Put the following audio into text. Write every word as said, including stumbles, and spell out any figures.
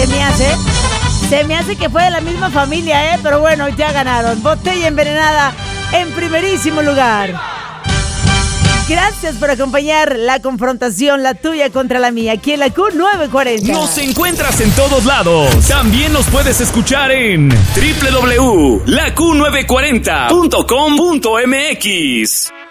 Se me hace, se me hace que fue de la misma familia, ¿eh? Pero bueno, ya ganaron. Botella envenenada en primerísimo lugar. Gracias por acompañar la confrontación, la tuya contra la mía, aquí en la Q novecientos cuarenta. Nos encuentras en todos lados. También nos puedes escuchar en doble u doble u doble u punto la q novecientos cuarenta punto com punto m x.